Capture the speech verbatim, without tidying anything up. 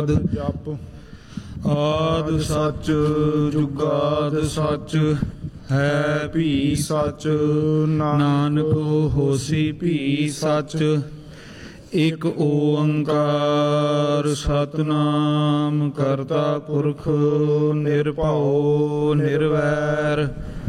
ਆਦ ਜਪ ਆਦ ਸੱਚ ਜੁਗਾਦ ਸੱਚ ਹੈ ਭੀ ਸੱਚ ਨਾਨਕ ਹੋਸੀ ਭੀ ਸੱਚ ਇਕ ਓੰਕਾਰ ਸਤਿਨਾਮ ਕਰਤਾ ਪੁਰਖ ਨਿਰਭਉ ਨਿਰਵੈਰ